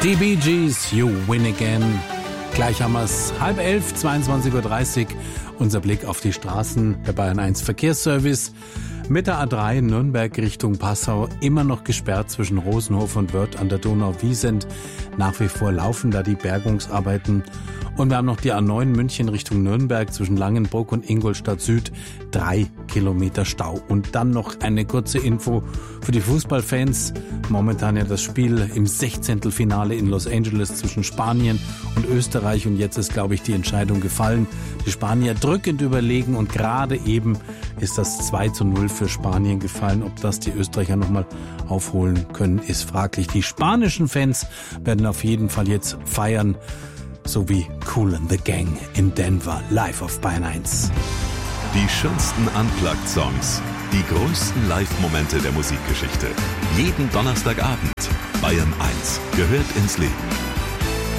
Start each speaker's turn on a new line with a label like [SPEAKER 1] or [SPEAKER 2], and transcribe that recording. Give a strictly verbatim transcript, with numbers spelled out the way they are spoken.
[SPEAKER 1] Die Bee Gees, You Win Again. Gleich haben wir es. Halb elf, zweiundzwanzig Uhr dreißig. Unser Blick auf die Straßen. Der Bayern eins Verkehrsservice. Mit der A drei Nürnberg Richtung Passau immer noch gesperrt zwischen Rosenhof und Wörth an der Donau-Wiesent. Nach wie vor laufen da die Bergungsarbeiten. Und wir haben noch die A neun München Richtung Nürnberg zwischen Langenbruck und Ingolstadt Süd. Drei Kilometer Stau. Und dann noch eine kurze Info für die Fußballfans. Momentan ja das Spiel im Sechzehntelfinale in Los Angeles zwischen Spanien und Österreich. Und jetzt ist, glaube ich, die Entscheidung gefallen. Die Spanier drückend überlegen und gerade eben ist das zwei zu null für Spanien gefallen. Ob das die Österreicher nochmal aufholen können, ist fraglich. Die spanischen Fans werden auf jeden Fall jetzt feiern. So wie Kool and the Gang in Denver, live auf Bayern eins.
[SPEAKER 2] Die schönsten Unplugged-Songs, die größten Live-Momente der Musikgeschichte. Jeden Donnerstagabend. Bayern eins gehört ins Leben.